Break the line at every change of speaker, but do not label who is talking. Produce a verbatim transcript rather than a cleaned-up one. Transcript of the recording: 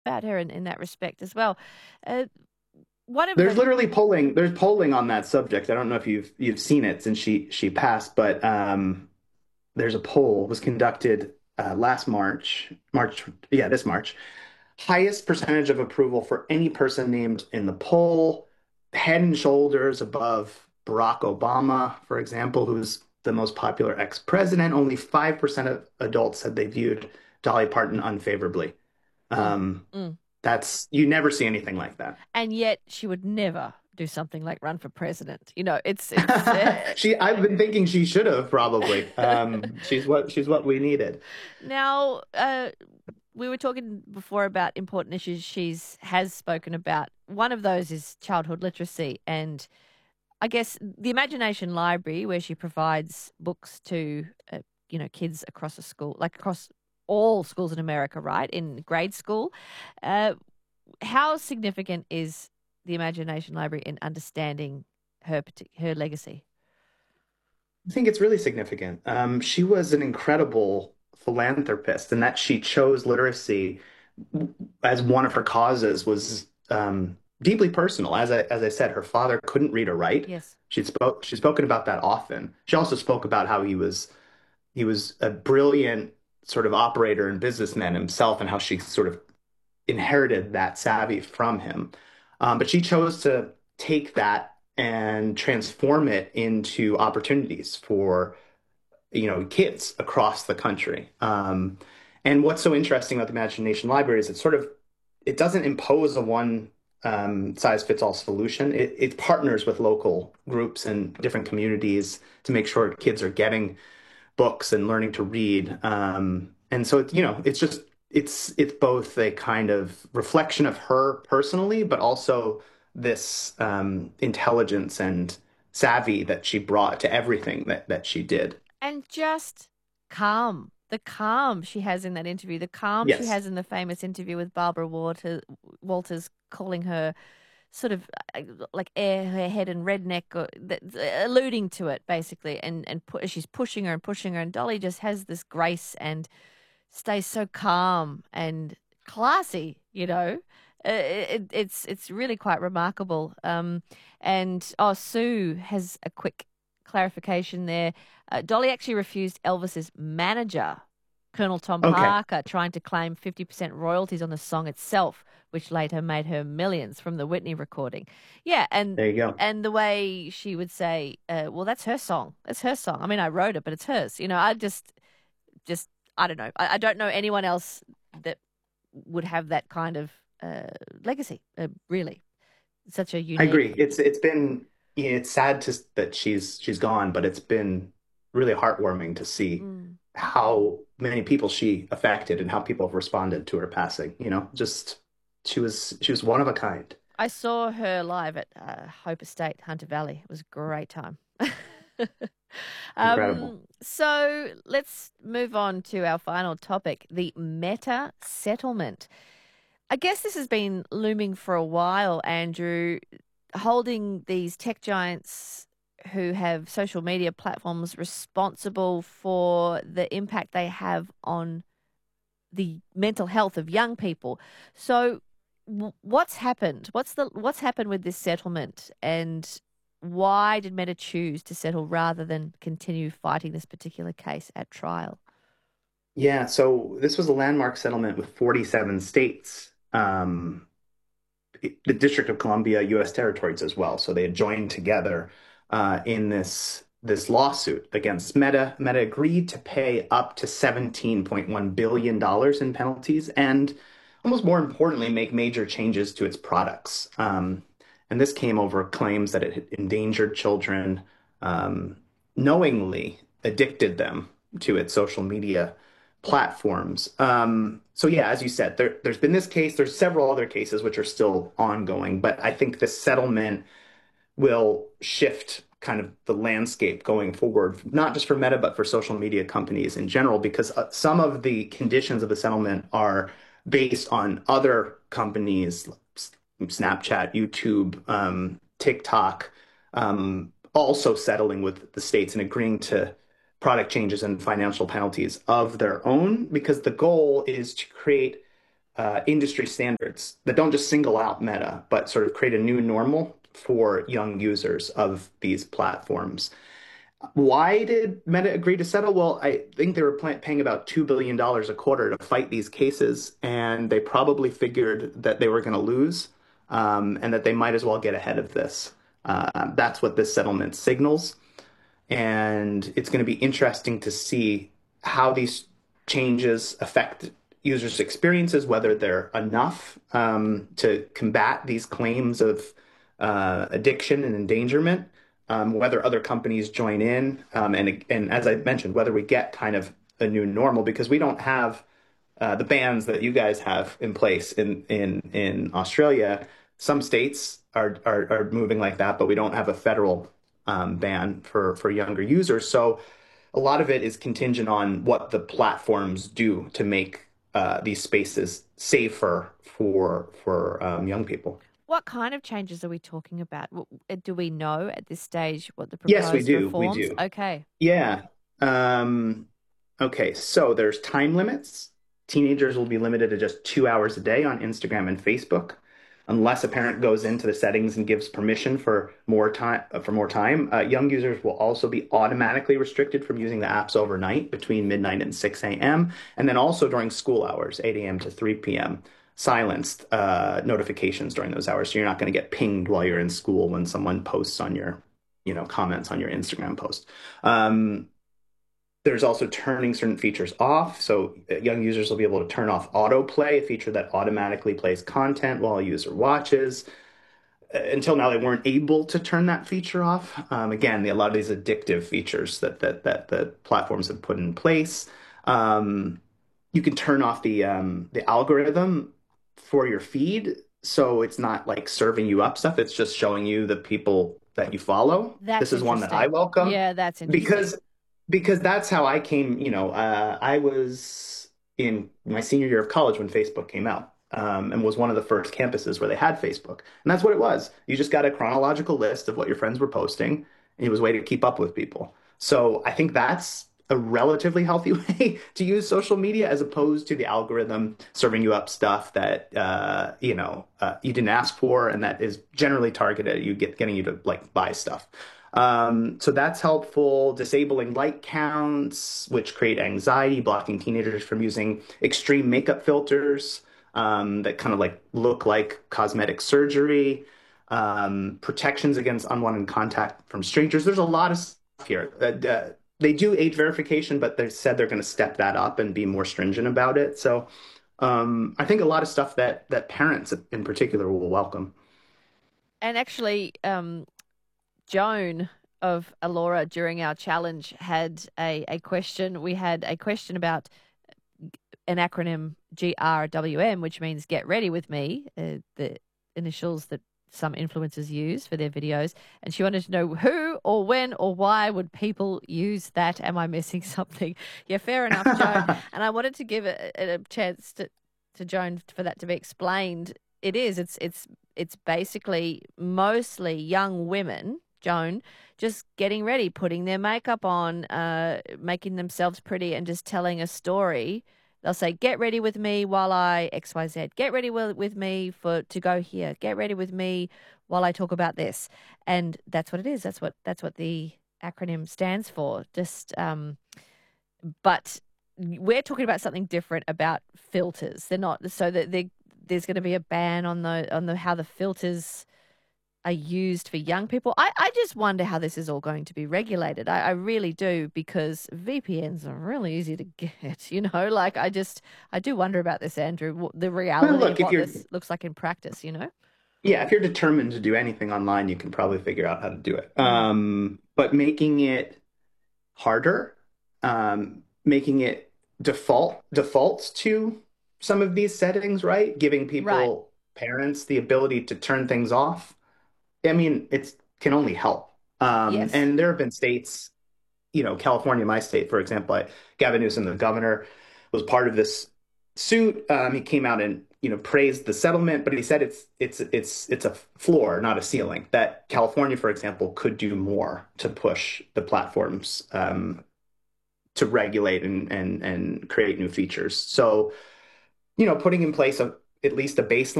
about her in, in that respect as well. Uh, one of
There's
her,
literally polling. There's polling on that subject. I don't know if you've you've seen it since she she passed, but um, there's a poll was conducted uh, last March, March, yeah, this March. Highest percentage of approval for any person named in the poll, head and shoulders above Barack Obama, for example, who's the most popular ex-president. Only five percent of adults said they viewed Dolly Parton unfavorably.
mm,
Um,
mm.
that's you never see anything like that.
And yet she would never do something like run for president. You know, it's it's uh,
She, I've been thinking she should have probably. Um, she's what she's what we needed.
now. Uh, we were talking before about important issues she's has spoken about. One of those is childhood literacy, and I guess the Imagination Library, where she provides books to uh, you know kids across a school, like across all schools in America, right, in grade school. Uh, how significant is the Imagination Library in understanding her partic- her legacy?
I think it's really significant. Um, she was an incredible philanthropist, and that she chose literacy as one of her causes was um, deeply personal. As I as I said, her father couldn't read or write.
Yes.
She'd spoke she's spoken about that often. She also spoke about how he was he was a brilliant sort of operator and businessman himself, and how she sort of inherited that savvy from him. Um, but she chose to take that and transform it into opportunities for you know kids across the country. Um, and what's so interesting about the Imagination Library is it sort of it doesn't impose a one um, size fits all solution. It, it partners with local groups and different communities to make sure kids are getting books and learning to read. Um, and so it's you know it's just it's it's both a kind of reflection of her personally, but also this um, intelligence and savvy that she brought to everything that that she did.
And just calm. The calm she has in that interview, the calm she
Yes,
has in the famous interview with Barbara Walter, Walters, calling her sort of uh, like airhead and redneck, or, alluding to it basically, and and pu- she's pushing her and pushing her, and Dolly just has this grace and stays so calm and classy, you know. Uh, It, it's it's really quite remarkable. Um, and oh, Sue has a quick clarification there. Uh, Dolly actually refused Elvis's manager, Colonel Tom
okay,
Parker, trying to claim fifty percent royalties on the song itself, which later made her millions from the Whitney recording. Yeah, and
there you go.
and the way she would say, uh, "Well, that's her song. That's her song. I mean, I wrote it, but it's hers." You know, I just just I don't know. I, I don't know anyone else that would have that kind of uh, legacy. Uh, really, such a
I agree.
unique.
It's it's been it's sad to that she's she's gone, but it's been really heartwarming to see
Mm.
how many people she affected and how people have responded to her passing. You know, just she was she was one of a kind.
I saw her live at uh, Hope Estate, Hunter Valley. It was a great time.
Incredible.
um, so let's move on to our final topic, the Meta settlement. I guess this has been looming for a while, Andrew, holding these tech giants who have social media platforms responsible for the impact they have on the mental health of young people. So, w- what's happened? What's the what's happened with this settlement, and why did Meta choose to settle rather than continue fighting this particular case at trial?
Yeah, so this was a landmark settlement with forty-seven states, um, the District of Columbia, U S territories as well. So they had joined together uh, in this this lawsuit against Meta. Meta agreed to pay up to seventeen point one billion dollars in penalties and, almost more importantly, make major changes to its products. Um, and this came over claims that it had endangered children, um, knowingly addicted them to its social media platforms. Um, so yeah, as you said, there, there's been this case. There's several other cases which are still ongoing, but I think the settlement will shift kind of the landscape going forward, not just for Meta, but for social media companies in general, because uh, some of the conditions of the settlement are based on other companies, Snapchat, YouTube, um, TikTok, um, also settling with the states and agreeing to product changes and financial penalties of their own, because the goal is to create uh, industry standards that don't just single out Meta, but sort of create a new normal for young users of these platforms. Why did Meta agree to settle? Well, I think they were paying about two billion dollars a quarter to fight these cases, and they probably figured that they were going to lose, um, and that they might as well get ahead of this. Uh, that's what this settlement signals. And it's going to be interesting to see how these changes affect users' experiences, whether they're enough um, to combat these claims of uh, addiction and endangerment, um, whether other companies join in, um, and and as I mentioned, whether we get kind of a new normal because we don't have uh, the bans that you guys have in place in in in Australia. Some states are are, are moving like that, but we don't have a federal um, ban for for younger users. So a lot of it is contingent on what the platforms do to make uh, these spaces safer for for um, young people.
What kind of changes are we talking about? W- uh, Do we know at this stage what the
Yes, we
proposed
do. We
reforms?
do.
Okay.
Yeah. Um, okay. So there's time limits. Teenagers will be limited to just two hours a day on Instagram and Facebook, unless a parent goes into the settings and gives permission for more time. For more time, uh, young users will also be automatically restricted from using the apps overnight between midnight and six a m, and then also during school hours, eight a m to three p m. Silenced uh, notifications during those hours, so you're not going to get pinged while you're in school when someone posts on your, you know, comments on your Instagram post. Um, there's also turning certain features off. So uh, young users will be able to turn off autoplay, a feature that automatically plays content while a user watches. Uh, Until now, they weren't able to turn that feature off. Um, again, the, a lot of these addictive features that that that the platforms have put in place. Um, you can turn off the um, the algorithm for your feed, so it's not like serving you up stuff. It's just showing you the people that you follow.
That's
This is one that I
interesting.
welcome
Yeah, that's interesting.
because because that's how I came. You know, uh, I was in my senior year of college when Facebook came out, um, and was one of the first campuses where they had Facebook, and that's what it was. You just got a chronological list of what your friends were posting, and it was a way to keep up with people. So I think that's a relatively healthy way to use social media as opposed to the algorithm serving you up stuff that uh, you know uh, you didn't ask for and that is generally targeted at you get getting you to like buy stuff. Um, so that's helpful. Disabling like counts, which create anxiety, blocking teenagers from using extreme makeup filters um, that kind of like look like cosmetic surgery. Um, protections against unwanted contact from strangers. There's a lot of stuff here. Uh, uh, they do age verification, but they said they're going to step that up and be more stringent about it. So um, I think a lot of stuff that that parents in particular will welcome.
And actually, um, Joan of Alora during our challenge had a, a question. We had a question about an acronym G R W M, which means get ready with me, uh, the initials that some influencers use for their videos. And she wanted to know who or when or why would people use that? Am I missing something? Yeah, fair enough, Joan. And I wanted to give a, a chance to, to Joan for that to be explained. It is. It's it's it's basically mostly young women, Joan, just getting ready, putting their makeup on, uh, making themselves pretty, and just telling a story. They'll say, "Get ready with me while I X Y Z. Get ready with, with me for to go here. Get ready with me while I talk about this." And that's what it is. That's what that's what the acronym stands for. Just um, but we're talking about something different about filters. They're not so that they, there's going to be a ban on the on the how the filters are used for young people. I, I just wonder how this is all going to be regulated. I, I really do because V P Ns are really easy to get, you know, like I just, I do wonder about this, Andrew, the
Well,
reality of
look, if
what
you're
this looks like in practice, you know?
yeah, if you're determined to do anything online, you can probably figure out how to do it.
Mm,
Um, but making it harder, um, making it default defaults to some of these settings, right? Giving
right.
people, parents, the ability to turn things off. I mean, it's can only help. Um,
Yes.
and there have been states, you know, California, my state, for example, I, Gavin Newsom, the governor, was part of this suit. Um, he came out and you know praised the settlement, but he said it's it's it's it's a floor, not a ceiling. That California, for example, could do more to push the platforms um, to regulate and and and create new features. So you know, putting in place a, at least a baseline